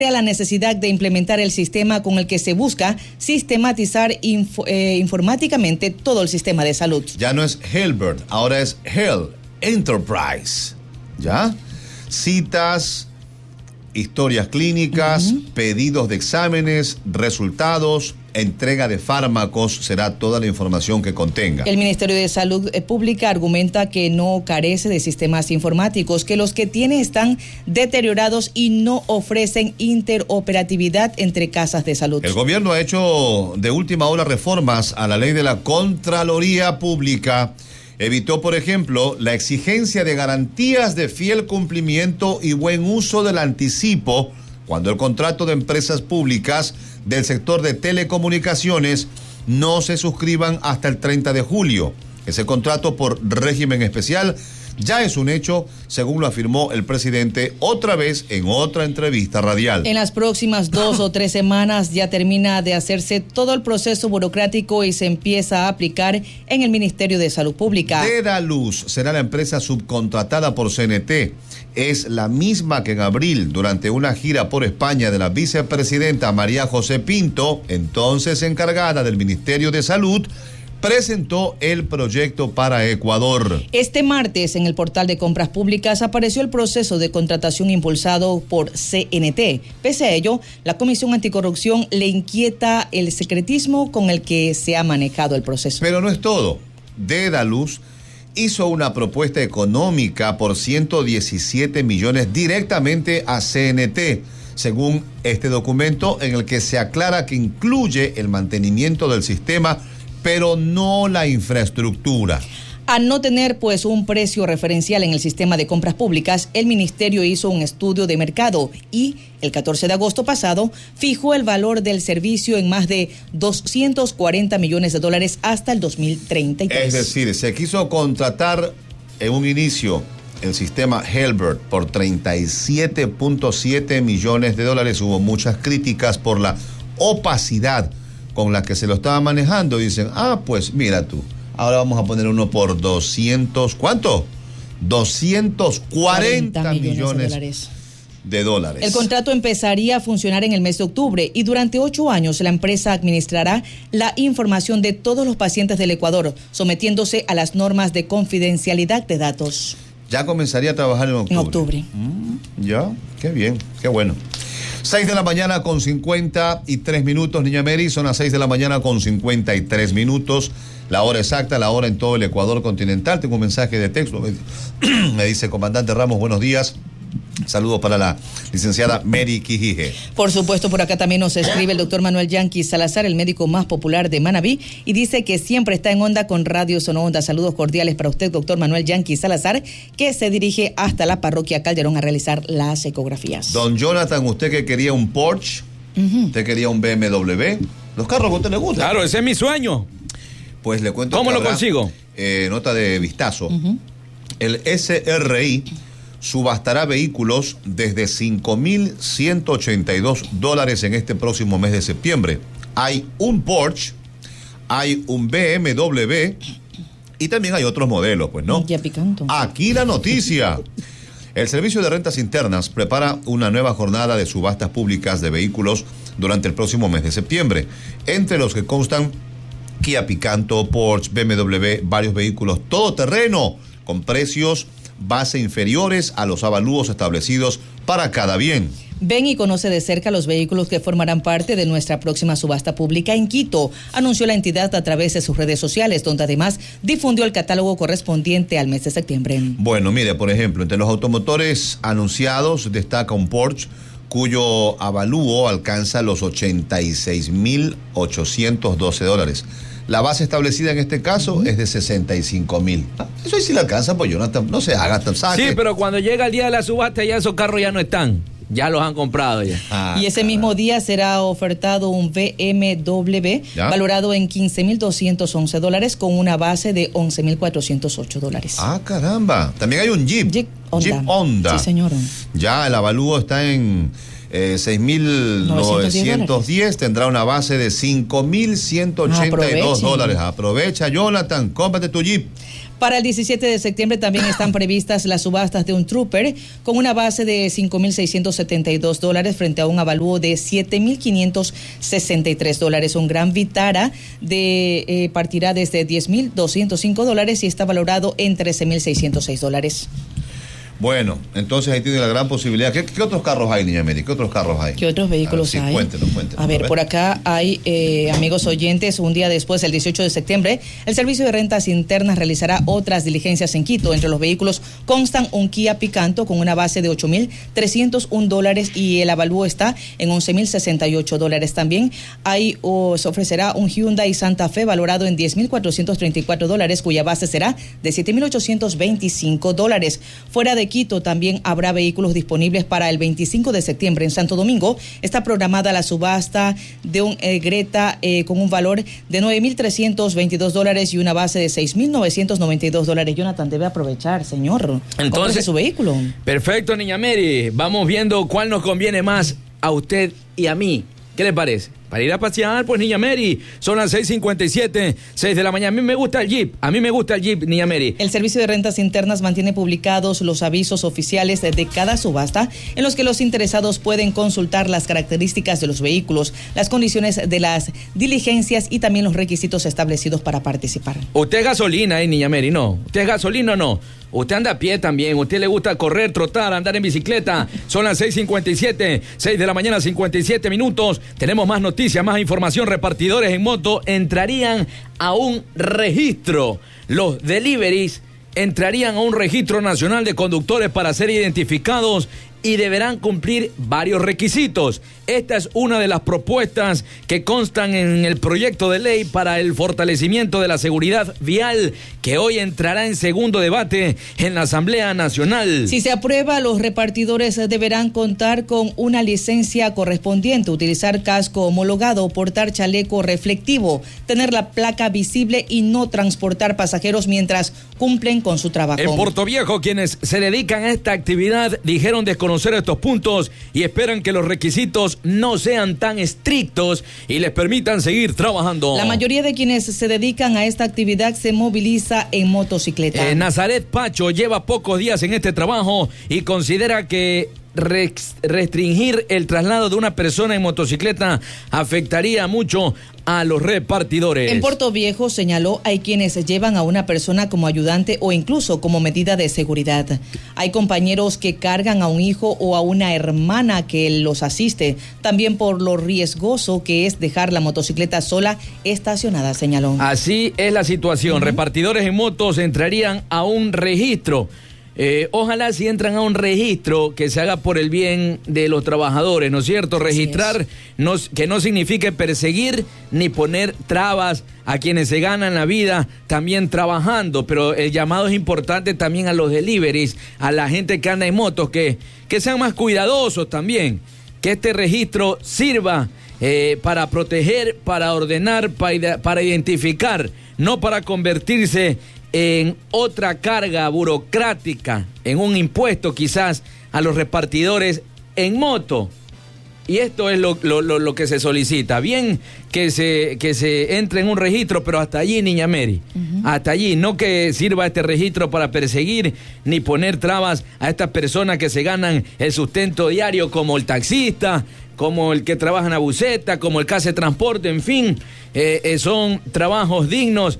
la necesidad de implementar el sistema con el que se busca sistematizar informáticamente todo el sistema de salud. Ya no es Healbert, ahora es Health Enterprise. ¿Ya? Citas, historias clínicas, pedidos de exámenes, resultados, entrega de fármacos, será toda la información que contenga. El Ministerio de Salud Pública argumenta que no carece de sistemas informáticos, que los que tiene están deteriorados y no ofrecen interoperatividad entre casas de salud. El gobierno ha hecho de última hora reformas a la ley de la Contraloría Pública. Evitó, por ejemplo, la exigencia de garantías de fiel cumplimiento y buen uso del anticipo cuando el contrato de empresas públicas del sector de telecomunicaciones no se suscriban hasta el 30 de julio. Ese contrato por régimen especial ya es un hecho, según lo afirmó el presidente otra vez en otra entrevista radial. En las próximas 2 o 3 semanas ya termina de hacerse todo el proceso burocrático y se empieza a aplicar en el Ministerio de Salud Pública. Dedaluz será la empresa subcontratada por CNT. Es la misma que en abril, durante una gira por España de la vicepresidenta María José Pinto, entonces encargada del Ministerio de Salud, presentó el proyecto para Ecuador. Este martes, en el portal de compras públicas, apareció el proceso de contratación impulsado por CNT. Pese a ello, la Comisión Anticorrupción le inquieta el secretismo con el que se ha manejado el proceso. Pero no es todo. Dedaluz hizo una propuesta económica por 117 millones directamente a CNT, según este documento en el que se aclara que incluye el mantenimiento del sistema, pero no la infraestructura. Al no tener pues un precio referencial en el sistema de compras públicas, el ministerio hizo un estudio de mercado y el 14 de agosto pasado fijó el valor del servicio en más de $240 millones hasta el 2033. Es decir, se quiso contratar en un inicio el sistema Healbert por $37.7 millones. Hubo muchas críticas por la opacidad con la que se lo estaba manejando. Dicen, pues mira tú, ahora vamos a poner uno por 200, ¿cuánto? 240 millones de dólares. El contrato empezaría a funcionar en el mes de octubre y durante 8 años la empresa administrará la información de todos los pacientes del Ecuador, sometiéndose a las normas de confidencialidad de datos. Ya comenzaría a trabajar en octubre. En octubre. Ya, qué bien, qué bueno. 6 de la mañana con 53 minutos, Niña Mary, son las 6 de la mañana con 53 minutos, la hora exacta, la hora en todo el Ecuador continental. Tengo un mensaje de texto, me dice, comandante Ramos, buenos días. Saludos para la licenciada Mary Quijije. Por supuesto, por acá también nos escribe el doctor Manuel Yanqui Salazar, el médico más popular de Manabí, y dice que siempre está en onda con Radio Sonoonda. Saludos cordiales para usted, doctor Manuel Yanqui Salazar, que se dirige hasta la parroquia Calderón a realizar las ecografías. Don Jonathan, usted que quería un Porsche, usted quería un BMW, los carros que a usted le gustan. Claro, ese es mi sueño. Pues le cuento. ¿Cómo lo consigo? Nota de vistazo. El SRI subastará vehículos desde $5,182 en este próximo mes de septiembre. Hay un Porsche, hay un BMW y también hay otros modelos, pues, ¿no? Ya picando. Aquí la noticia. El Servicio de Rentas Internas prepara una nueva jornada de subastas públicas de vehículos durante el próximo mes de septiembre, entre los que constan Kia Picanto, Porsche, BMW, varios vehículos todoterreno con precios base inferiores a los avalúos establecidos para cada bien. Ven y conoce de cerca los vehículos que formarán parte de nuestra próxima subasta pública en Quito, anunció la entidad a través de sus redes sociales, donde además difundió el catálogo correspondiente al mes de septiembre. Bueno, mire, por ejemplo, entre los automotores anunciados destaca un Porsche cuyo avalúo alcanza los $86,812. La base establecida en este caso es de 65,000. Eso ahí sí le alcanza, pues Jonathan, no se haga tan saque. Sí, pero cuando llega el día de la subasta ya esos carros ya no están. Ya los han comprado ya. Y ese mismo día será ofertado un BMW valorado en $15,211 con una base de $11,408. Caramba. También hay un Jeep Honda. Sí, señor. Ya el avalúo está en 6,910, tendrá una base de $5,182. Aprovecha, Jonathan, cómprate tu Jeep. Para el 17 de septiembre también están previstas las subastas de un Trooper con una base de $5,672 frente a un avalúo de $7,563. Un Gran Vitara partirá desde $10,205 y está valorado en $13,606. Bueno, entonces ahí tiene la gran posibilidad. ¿Qué otros carros hay, Niña Mary? ¿Qué otros carros hay? ¿Qué otros vehículos hay? Cuéntenos. A ver, por acá hay, amigos oyentes, un día después, el 18 de septiembre, el Servicio de Rentas Internas realizará otras diligencias en Quito. Entre los vehículos constan un Kia Picanto con una base de $8,301 y el avalúo está en $11,068. También se ofrecerá un Hyundai Santa Fe valorado en $10,434, cuya base será de $7,825. Fuera de Quito también habrá vehículos disponibles para el 25 de septiembre. En Santo Domingo está programada la subasta de un Greta con un valor de $9,322 y una base de $6,992. Jonathan debe aprovechar, señor. Entonces, su vehículo. Perfecto, Niña Mary. Vamos viendo cuál nos conviene más a usted y a mí. ¿Qué le parece? Para ir a pasear, pues, Niña Mary, son las 6:57, 6 de la mañana. A mí me gusta el Jeep, Niña Mary. El Servicio de Rentas Internas mantiene publicados los avisos oficiales de cada subasta, en los que los interesados pueden consultar las características de los vehículos, las condiciones de las diligencias y también los requisitos establecidos para participar. Usted es gasolina, Niña Mary, ¿no? ¿Usted es gasolina o no? Usted anda a pie también, usted le gusta correr, trotar, andar en bicicleta. Son las 6:57, 6 de la mañana, 57 minutos. Tenemos más noticias, más información. Repartidores en moto entrarían a un registro. Los deliveries entrarían a un registro nacional de conductores para ser identificados y deberán cumplir varios requisitos. Esta es una de las propuestas que constan en el proyecto de ley para el fortalecimiento de la seguridad vial, que hoy entrará en segundo debate en la Asamblea Nacional. Si se aprueba, los repartidores deberán contar con una licencia correspondiente, utilizar casco homologado, portar chaleco reflectivo, tener la placa visible y no transportar pasajeros mientras cumplen con su trabajo. En Puerto Viejo, quienes se dedican a esta actividad dijeron desconocer estos puntos y esperan que los requisitos no sean tan estrictos y les permitan seguir trabajando. La mayoría de quienes se dedican a esta actividad se moviliza en motocicleta. Nazaret Pacho lleva pocos días en este trabajo y considera que restringir el traslado de una persona en motocicleta afectaría mucho a los repartidores. En Puerto Viejo, señaló, hay quienes llevan a una persona como ayudante o incluso como medida de seguridad. Hay compañeros que cargan a un hijo o a una hermana que los asiste, también por lo riesgoso que es dejar la motocicleta sola estacionada, señaló. Así es la situación. Repartidores en motos entrarían a un registro. Ojalá si entran a un registro que se haga por el bien de los trabajadores, ¿no es cierto? Registrar que no signifique perseguir ni poner trabas a quienes se ganan la vida también trabajando, pero el llamado es importante también a los deliveries, a la gente que anda en motos, que sean más cuidadosos también, que este registro sirva para proteger, para ordenar, para identificar, no para convertirse en otra carga burocrática, en un impuesto quizás a los repartidores en moto. Y esto es lo que se solicita. Bien que se entre en un registro, pero hasta allí, Niña Mary. Hasta allí, no que sirva este registro para perseguir ni poner trabas a estas personas que se ganan el sustento diario, como el taxista, como el que trabaja en la buseta, como el que hace transporte, en fin. Son trabajos dignos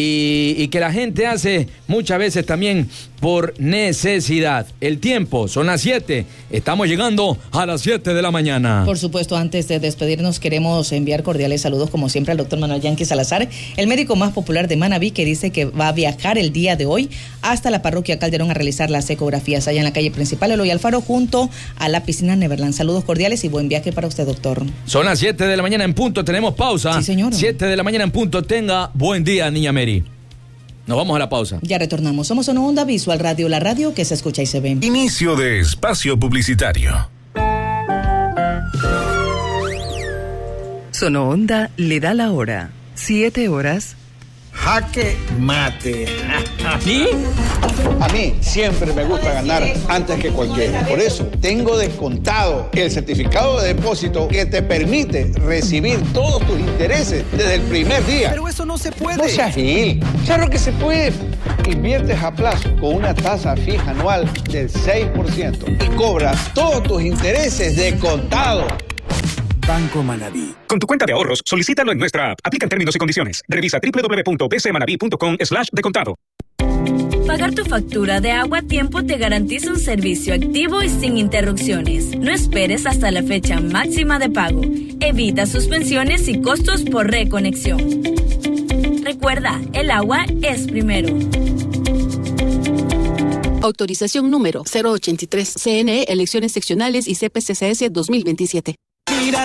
y que la gente hace muchas veces también por necesidad. El tiempo, son las 7, estamos llegando a las 7 de la mañana. Por supuesto, antes de despedirnos queremos enviar cordiales saludos como siempre al doctor Manuel Yanqui Salazar, el médico más popular de Manabí, que dice que va a viajar el día de hoy hasta la parroquia Calderón a realizar las ecografías allá en la calle principal Eloy Alfaro junto a la piscina Neverland. Saludos cordiales y buen viaje para usted, doctor. Son las 7 de la mañana en punto, tenemos pausa. Sí, señor. 7 de la mañana en punto, tenga buen día, Niña Mary. Nos vamos a la pausa. Ya retornamos. Somos una Onda Visual Radio, la radio que se escucha y se ve. Inicio de espacio publicitario. Sonoonda le da la hora. 7 horas. Jaque mate. ¿Sí? A mí siempre me gusta ganar antes que cualquiera. Por eso tengo descontado el certificado de depósito que te permite recibir todos tus intereses desde el primer día. Pero eso no se puede. No seas Gil. Claro que se puede. inviertes a plazo con una tasa fija anual del 6% y cobras todos tus intereses de contado. Banco Manabí. Con tu cuenta de ahorros, solicítalo en nuestra app. Aplican términos y condiciones. Revisa www.bcmanabi.com/decontado. Pagar tu factura de agua a tiempo te garantiza un servicio activo y sin interrupciones. No esperes hasta la fecha máxima de pago. Evita suspensiones y costos por reconexión. Recuerda, el agua es primero. Autorización número 083. CNE Elecciones Seccionales y CPCCS 2027.